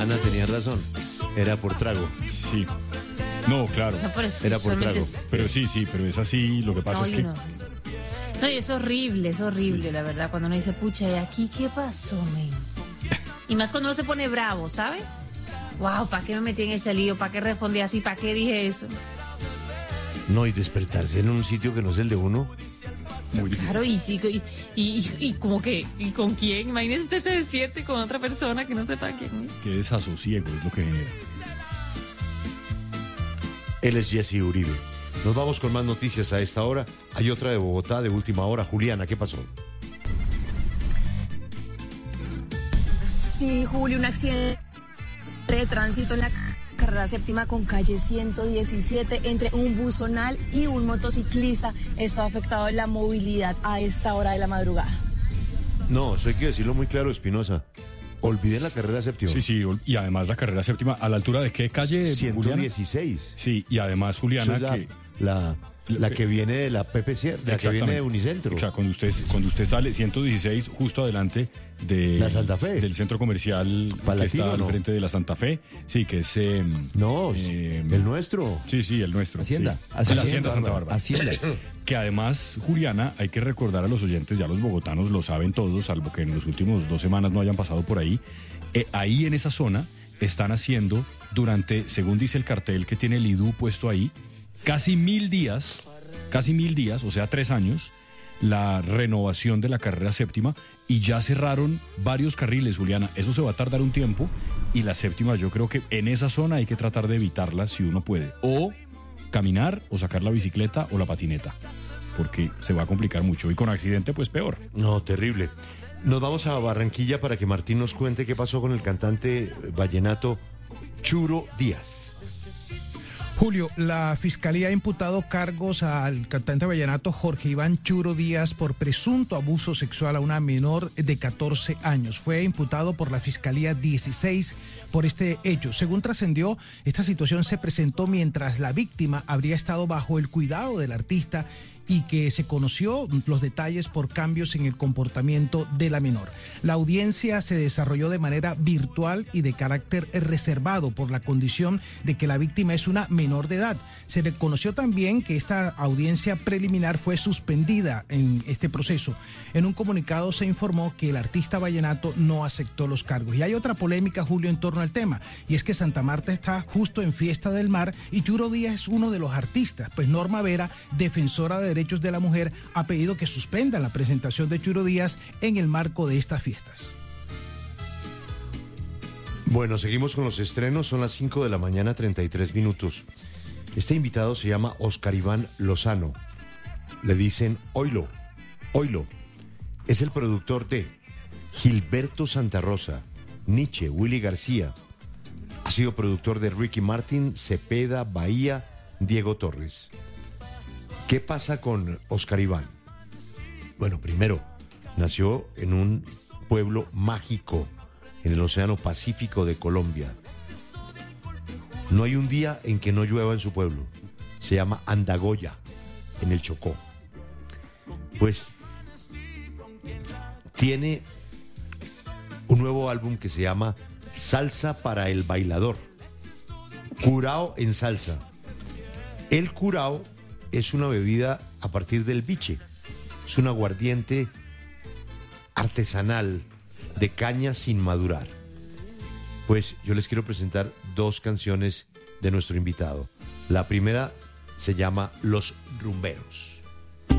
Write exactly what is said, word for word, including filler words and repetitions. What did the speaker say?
Ana tenía razón. Era por trago. Sí. No, claro. No, pero es- Era por solamente trago. es- Pero sí, sí, pero es así. Lo que pasa No, es y que... uno- No, y es horrible, es horrible, la verdad, cuando uno dice, pucha, ¿y aquí qué pasó, men? Y más cuando uno se pone bravo, ¿sabe? Wow, ¿para qué me metí en ese lío? ¿Para qué respondí así? ¿Para qué dije eso? No, y despertarse en un sitio que no es el de uno. Muy difícil. Claro, y, sí, y, y, y, y como que, ¿y con quién? Imagínese usted se despierte con otra persona que no sepa quién es. Qué desasosiego es lo que genera. Él es Jesse Uribe. Nos vamos con más noticias a esta hora. Hay otra de Bogotá de última hora. Juliana, ¿qué pasó? Sí, Julio, un accidente de tránsito en la carrera séptima con calle ciento diecisiete entre un buzonal y un motociclista. Esto ha afectado la movilidad a esta hora de la madrugada. No, eso hay que decirlo muy claro, Espinosa. Olviden la carrera séptima. Sí, sí, y además la carrera séptima, ¿a la altura de qué calle, Juliana? ciento dieciséis. Sí, y además, Juliana, Esa es que... la, la, la que viene de la P P C, la que viene de Unicentro. Exacto, cuando usted, cuando usted sale ciento dieciséis justo adelante de La Santa Fe. del centro comercial que Palatino, está al ¿no? frente de la Santa Fe, sí, que es eh, No, eh, el nuestro. sí, sí, el nuestro. Hacienda. sí. Hacienda, la Hacienda Santa Bárbara. Hacienda. Que además, Juliana, hay que recordar a los oyentes, ya los bogotanos lo saben todos, salvo que en los últimos dos semanas no hayan pasado por ahí. Eh, ahí en esa zona están haciendo durante, según dice el cartel que tiene el I D U puesto ahí, casi mil días, casi mil días, o sea, tres años, la renovación de la carrera séptima y ya cerraron varios carriles, Juliana. Eso se va a tardar un tiempo y la séptima yo creo que en esa zona hay que tratar de evitarla si uno puede. O caminar o sacar la bicicleta o la patineta, porque se va a complicar mucho y con accidente pues peor. No, terrible. Nos vamos a Barranquilla para que Martín nos cuente qué pasó con el cantante vallenato Churo Díaz. Julio, la Fiscalía ha imputado cargos al cantante vallenato Jorge Iván Churo Díaz por presunto abuso sexual a una menor de catorce años. Fue imputado por la Fiscalía dieciséis por este hecho. Según trascendió, esta situación se presentó mientras la víctima habría estado bajo el cuidado del artista y que se conoció los detalles por cambios en el comportamiento de la menor. La audiencia se desarrolló de manera virtual y de carácter reservado por la condición de que la víctima es una menor de edad. Se le conoció también que esta audiencia preliminar fue suspendida en este proceso. En un comunicado se informó que el artista vallenato no aceptó los cargos. Y hay otra polémica, Julio, en torno al tema, y es que Santa Marta está justo en Fiesta del Mar y Churo Díaz es uno de los artistas, pues Norma Vera, defensora de derechos de la mujer, ha pedido que suspendan la presentación de Churo Díaz en el marco de estas fiestas. Bueno, seguimos con los estrenos, son las cinco de la mañana, treinta y tres minutos. Este invitado se llama Oscar Iván Lozano. Le dicen Oilo, Oilo. Es el productor de Gilberto Santa Rosa, Nietzsche, Willy García. Ha sido productor de Ricky Martin, Cepeda, Bahía, Diego Torres. ¿Qué pasa con Oscar Iván? Bueno, primero, nació en un pueblo mágico en el Océano Pacífico de Colombia. No hay un día en que no llueva en su pueblo. Se llama Andagoya, en el Chocó. Pues tiene un nuevo álbum que se llama Salsa para el Bailador. Curao en salsa. El curao es una bebida a partir del biche. Es un aguardiente artesanal de caña sin madurar. Pues yo les quiero presentar dos canciones de nuestro invitado. La primera se llama Los Rumberos.